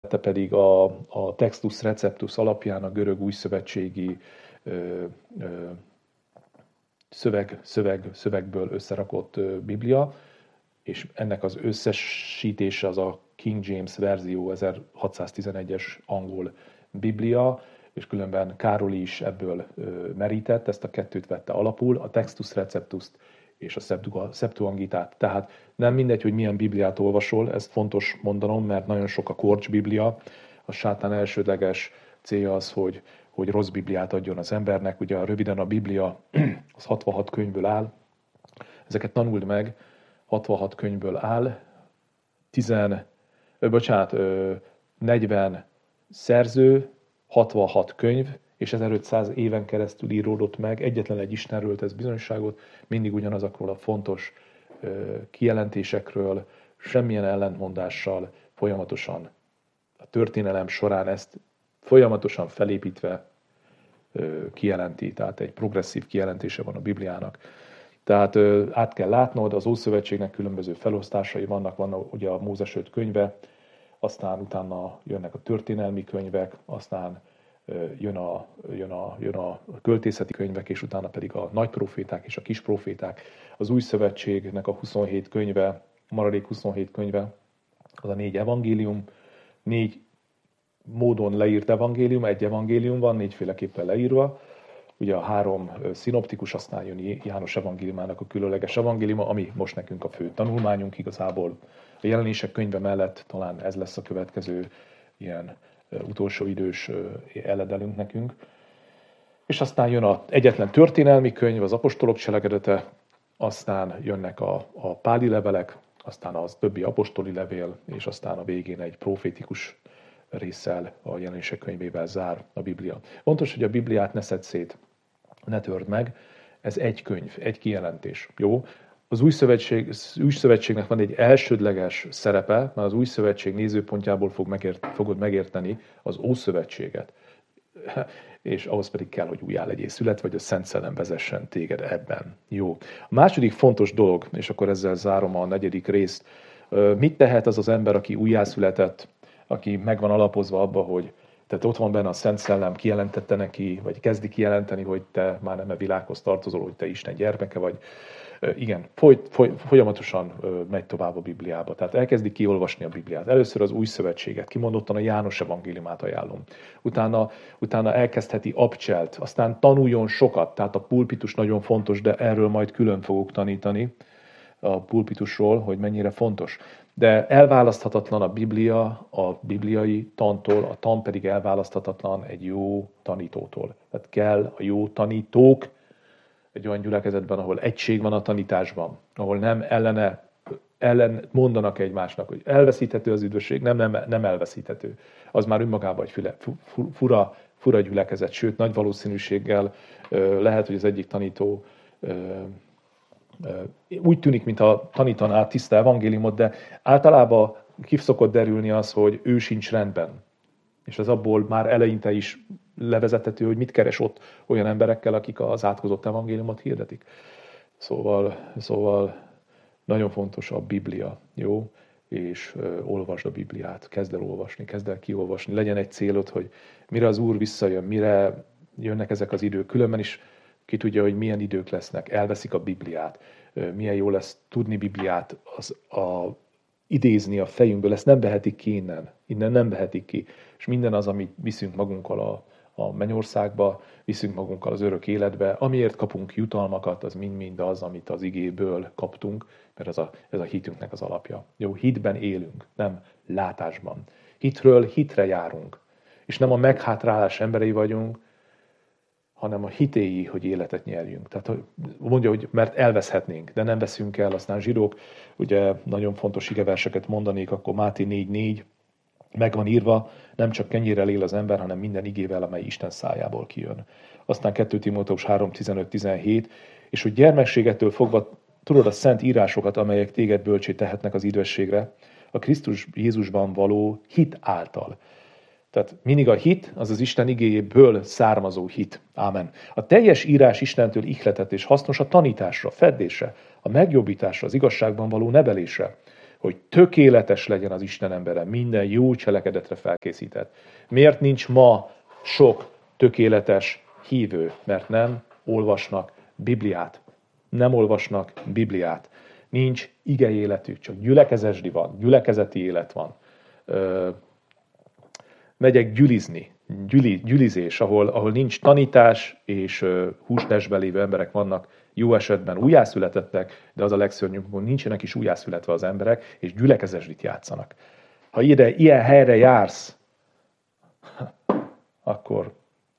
pedig a Textus Receptus alapján a görög újszövetségi szövegből összerakott Biblia, és ennek az összesítése az a King James verzió 1611-es angol Biblia, és különben Károly is ebből merített, ezt a kettőt vette alapul, a Textus Receptust és a Septuagintát. Tehát nem mindegy, hogy milyen Bibliát olvasol, ezt fontos mondanom, mert nagyon sok a korcs Biblia. A sátán elsődleges célja az, hogy rossz Bibliát adjon az embernek. Ugye röviden a Biblia az 66 könyvből áll, ezeket tanuld meg, 66 könyvből áll, 40 szerző, 66 könyv, és 1500 éven keresztül íródott meg, egyetlen egy Istenről tesz bizonyságot, mindig ugyanazokról a fontos kijelentésekről, semmilyen ellentmondással, folyamatosan a történelem során ezt folyamatosan felépítve kijelenti, tehát egy progresszív kijelentése van a Bibliának. Tehát át kell látnod, az Ószövetségnek különböző felosztásai vannak ugye a Mózes 5 könyve, aztán utána jönnek a történelmi könyvek, aztán jön a költészeti könyvek, és utána pedig a nagy proféták és a kis proféták. Az Új Szövetségnek a 27 könyve, a maradék 27 könyve, az a 4 evangélium, 4 módon leírt evangélium, egy evangélium van, 4-féleképpen leírva. Ugye a 3 szinoptikus, aztán jön János evangéliumának a különleges evangéliuma, ami most nekünk a fő tanulmányunk igazából. A Jelenések könyve mellett talán ez lesz a következő ilyen utolsó idős eledelünk nekünk. És aztán jön az egyetlen történelmi könyv, az apostolok cselekedete, aztán jönnek a páli levelek, aztán az többi apostoli levél, és aztán a végén egy profétikus résszel a Jelenések könyvével zár a Biblia. Fontos, hogy a Bibliát ne szedd szét, ne törd meg, ez egy könyv, egy kijelentés. Jó? Az új szövetségnek van egy elsődleges szerepe, mert az új szövetség nézőpontjából fogod megérteni az Ószövetséget. És ahhoz pedig kell, hogy újjá legyél szület, vagy a Szent Szellem vezessen téged ebben. Jó. A második fontos dolog, és akkor ezzel zárom a 4. részt, mit tehet az az ember, aki újjászületett, aki meg van alapozva abba, hogy tehát ott van benne a Szent Szellem, kijelentette neki, vagy kezdi kijelenteni, hogy te már nem a világhoz tartozol, hogy te Isten gyermeke vagy. Igen, folyamatosan megy tovább a Bibliába. Tehát elkezdi kiolvasni a Bibliát. Először az Új Szövetséget, kimondottan a János evangéliumát ajánlom. Utána elkezdheti abcselt, aztán tanuljon sokat, tehát a pulpitus nagyon fontos, de erről majd külön fogok tanítani a pulpitusról, hogy mennyire fontos. De elválaszthatatlan a Biblia a bibliai tantól, a tan pedig elválaszthatatlan egy jó tanítótól. Tehát kell a jó tanítók egy olyan gyülekezetben, ahol egység van a tanításban, ahol nem ellen mondanak egymásnak, hogy elveszíthető az üdvösség, nem elveszíthető. Az már önmagában egy fura gyülekezet, sőt, nagy valószínűséggel lehet, hogy az egyik tanító úgy tűnik, mintha tanítaná tiszta evangéliumot, de általában ki szokott derülni az, hogy ő sincs rendben. És az abból már eleinte is levezethető, hogy mit keres ott olyan emberekkel, akik az átkozott evangéliumot hirdetik. Szóval nagyon fontos a Biblia, jó? És olvasd a Bibliát, kezd el olvasni, kezd el kiolvasni. Legyen egy célod, hogy mire az Úr visszajön, mire jönnek ezek az idők. Különben is ki tudja, hogy milyen idők lesznek, elveszik a Bibliát, milyen jó lesz tudni Bibliát, idézni a fejünkből, ezt nem vehetik ki innen nem vehetik ki. És minden az, amit viszünk magunkkal a mennyországba, viszünk magunkkal az örök életbe, amiért kapunk jutalmakat, az mind-mind az, amit az igéből kaptunk, mert ez a hitünknek az alapja. Jó, hitben élünk, nem látásban. Hitről hitre járunk, és nem a meghátrálás emberei vagyunk, hanem a hitéi, hogy életet nyerjünk. Tehát mondja, hogy mert elveszhetnénk, de nem veszünk el, aztán zsidók, ugye nagyon fontos igeverseket mondanék, akkor Máté 4:4, meg van írva, nem csak kenyérrel él az ember, hanem minden igével, amely Isten szájából kijön. Aztán 2 Timóteus 3:15-17, és hogy gyermekségettől fogva tudod a szent írásokat, amelyek téged bölcsé tehetnek az üdvösségre, a Krisztus Jézusban való hit által. Tehát mindig a hit, az az Isten igéjéből származó hit. Ámen. A teljes írás Istentől ihletett és hasznos a tanításra, feddésre, a megjobbításra, az igazságban való nevelésre, hogy tökéletes legyen az Isten embere, minden jó cselekedetre felkészített. Miért nincs ma sok tökéletes hívő? Mert nem olvasnak Bibliát. Nem olvasnak Bibliát. Nincs ige életük, csak gyülekezesdi van, gyülekezeti élet van. Megyek gyülizni, gyülizés, ahol nincs tanítás, és hústestbe lévő emberek vannak, jó esetben újjászületettek, de az a legszörnyűbb, hogy nincsenek is újjászületve az emberek, és gyülekezesdit játszanak. Ha ilyen helyre jársz, akkor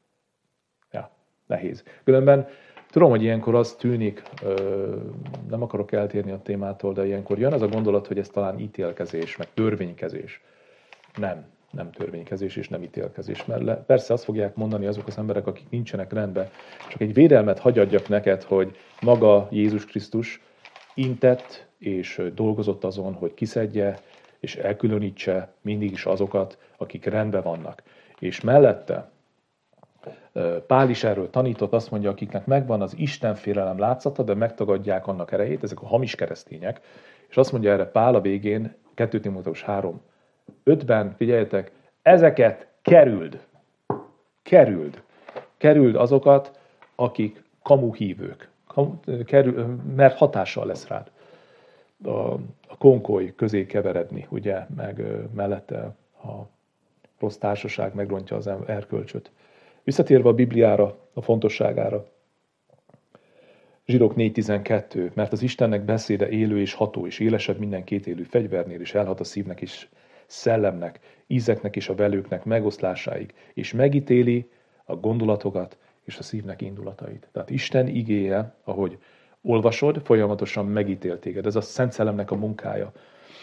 nehéz. Különben tudom, hogy ilyenkor az tűnik, nem akarok eltérni a témától, de ilyenkor jön az a gondolat, hogy ez talán ítélkezés, meg törvénykezés. Nem törvénykezés és nem ítélkezés. Mert persze azt fogják mondani azok az emberek, akik nincsenek rendben, csak egy védelmet hagyjadjak neked, hogy maga Jézus Krisztus intett és dolgozott azon, hogy kiszedje és elkülönítse mindig is azokat, akik rendben vannak. És mellette Pál is erről tanított, azt mondja, akiknek megvan az istenfélelem látszata, de megtagadják annak erejét, ezek a hamis keresztények, és azt mondja erre Pál a végén, 2 Timóteus 3:5-ben, figyeljetek, ezeket kerüld azokat, akik kamuhívők, mert hatással lesz rád a konkoly közé keveredni, ugye, meg mellette a rossz társaság megrontja az erkölcsöt. Visszatérve a Bibliára, a fontosságára, Zsidók 4:12, mert az Istennek beszéde élő és ható, és élesebb minden kétélű fegyvernél, és elhat a szívnek és szellemnek, ízeknek és a velőknek megoszlásáig, és megítéli a gondolatokat és a szívnek indulatait. Tehát Isten igéje, ahogy olvasod, folyamatosan megítél téged. Ez a Szent Szellemnek a munkája.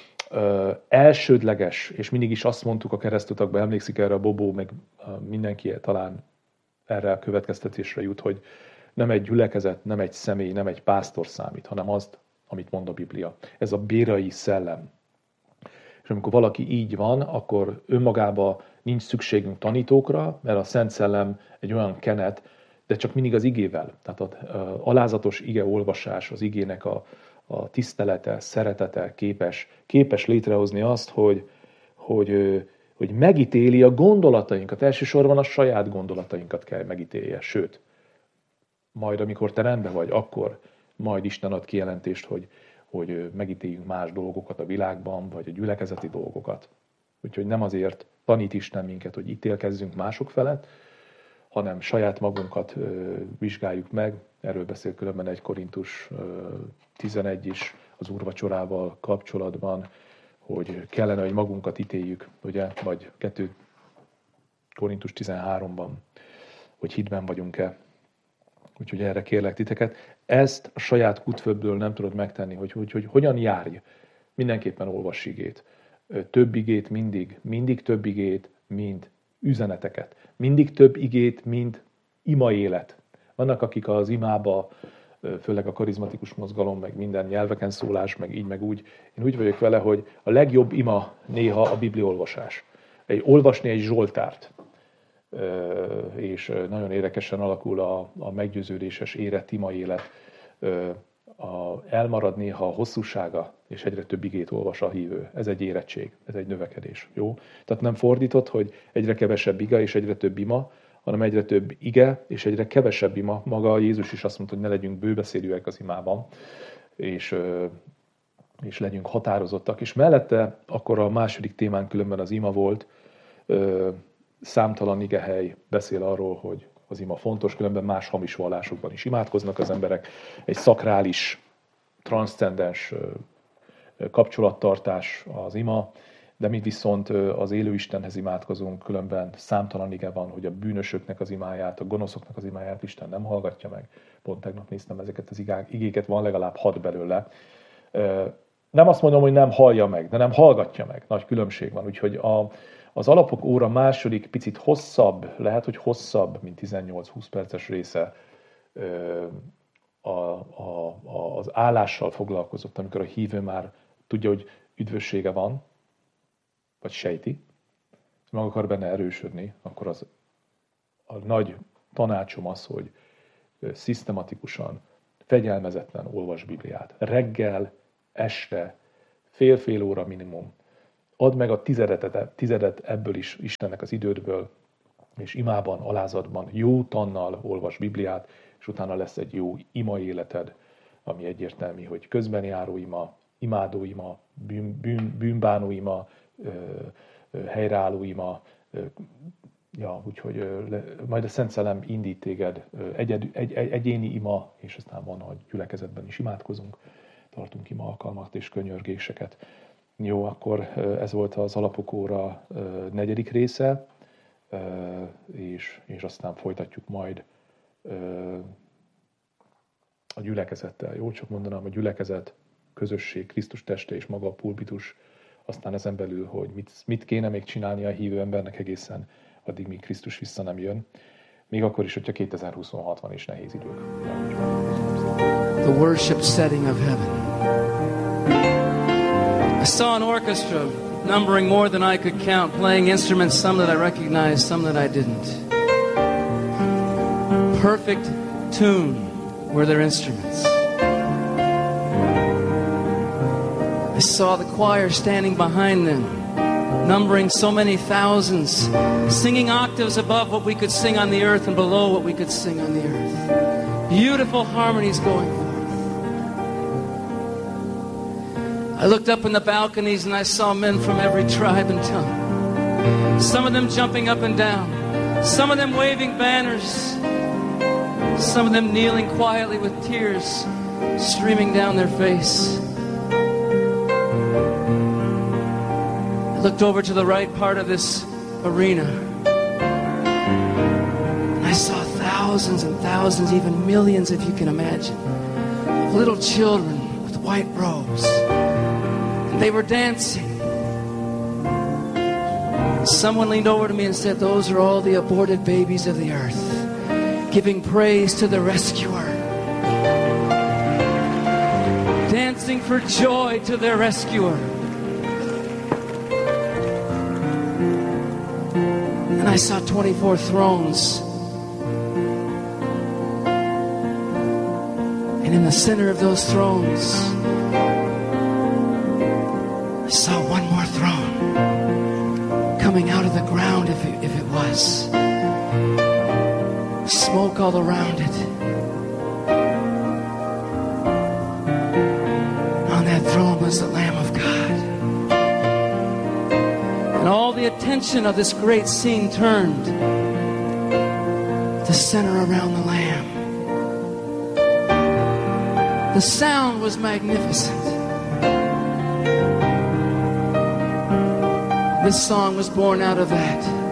Elsődleges, és mindig is azt mondtuk a keresztutakban, emlékszik erre a Bobó, meg mindenki talán erre a következtetésre jut, hogy nem egy gyülekezet, nem egy személy, nem egy pásztor számít, hanem azt, amit mond a Biblia. Ez a bérai szellem. És amikor valaki így van, akkor önmagában nincs szükségünk tanítókra, mert a Szent Szellem egy olyan kenet, de csak mindig az igével. Tehát az alázatos ige olvasás, az igének a tisztelete, szeretete képes létrehozni azt, hogy megítéli a gondolatainkat. Elsősorban a saját gondolatainkat kell megítélje. Sőt, majd amikor te rendben vagy, akkor majd Isten ad kijelentést, hogy megítéljünk más dolgokat a világban, vagy a gyülekezeti dolgokat. Úgyhogy nem azért tanít Isten minket, hogy ítélkezzünk mások felett, hanem saját magunkat vizsgáljuk meg. Erről beszél különben 1 Korintus 11 is az úrvacsorával kapcsolatban, hogy kellene, hogy magunkat ítéljük, ugye? Vagy 2 Korintus 13-ban, hogy hitben vagyunk-e. Úgyhogy erre kérlek titeket. Ezt a saját kútfőből nem tudod megtenni, hogy hogyan járj. Mindenképpen olvass igét. Több igét mindig több igét, mint üzeneteket. Mindig több igét, mint ima élet. Vannak, akik az imába, főleg a karizmatikus mozgalom, meg minden nyelveken szólás, meg így, meg úgy. Én úgy vagyok vele, hogy a legjobb ima néha a bibliaolvasás. Olvasni egy Zsoltárt. És nagyon érdekesen alakul a meggyőződéses érett ima élet. Elmarad néha a hosszúsága, és egyre több igét olvas a hívő. Ez egy érettség, ez egy növekedés. Jó? Tehát nem fordított, hogy egyre kevesebb ige és egyre több ima, hanem egyre több ige és egyre kevesebb ima. Maga Jézus is azt mondta, hogy ne legyünk bőbeszédűek az imában, és legyünk határozottak. És mellette akkor a második témán különben az ima volt, számtalan igehely beszél arról, hogy az ima fontos, különben más hamis vallásokban is imádkoznak az emberek. Egy szakrális, transzcendens kapcsolattartás az ima, de mi viszont az élő Istenhez imádkozunk, különben számtalan ige van, hogy a bűnösöknek az imáját, a gonoszoknak az imáját Isten nem hallgatja meg. Pont tegnap néztem ezeket az igéket, van legalább 6 belőle. Nem azt mondom, hogy nem hallja meg, de nem hallgatja meg. Nagy különbség van, úgyhogy az alapok óra második, picit hosszabb, lehet, hogy hosszabb, mint 18-20 perces része az állással foglalkozott, amikor a hívő már tudja, hogy üdvössége van, vagy sejti, meg akar benne erősödni, akkor a nagy tanácsom az, hogy szisztematikusan, fegyelmezetten olvas Bibliát. Reggel, este, fél-fél óra minimum. Add meg a tizedet ebből is Istennek az idődből, és imában, alázatban, jó tannal olvas Bibliát, és utána lesz egy jó ima életed, ami egyértelmű, hogy közben járó ima, imádó ima, bűnbánó ima, helyreálló ima, úgyhogy majd a Szent Szellem indít téged, egyéni ima, és aztán van, hogy gyülekezetben is imádkozunk, tartunk ima alkalmat és könyörgéseket. Jó, akkor ez volt az Alapok óra 4. része, és aztán folytatjuk majd a gyülekezettel. Jó, csak mondanám, a gyülekezet, közösség, Krisztus teste és maga a pulpitus, aztán ezen belül, hogy mit kéne még csinálni a hívő embernek egészen addig, míg Krisztus vissza nem jön. Még akkor is, hogyha 2026 van és nehéz idők. The worship setting of heaven. I saw an orchestra numbering more than I could count, playing instruments, some that I recognized, some that I didn't. Perfect tune were their instruments. I saw the choir standing behind them, numbering so many thousands, singing octaves above what we could sing on the earth and below what we could sing on the earth. Beautiful harmonies going forth. I looked up in the balconies and I saw men from every tribe and tongue. Some of them jumping up and down, some of them waving banners, some of them kneeling quietly with tears streaming down their face. I looked over to the right part of this arena. And I saw thousands and thousands, even millions if you can imagine, of little children with white robes. And they were dancing. Someone leaned over to me and said, "Those are all the aborted babies of the earth, giving praise to the rescuer, dancing for joy to their rescuer." And I saw 24 thrones. And in the center of those thrones, I saw one more throne coming out of the ground, if it was. Smoke all around it. On that throne was the Lamb of God. And all the attention of this great scene turned to center around the Lamb. The sound was magnificent. This song was born out of that.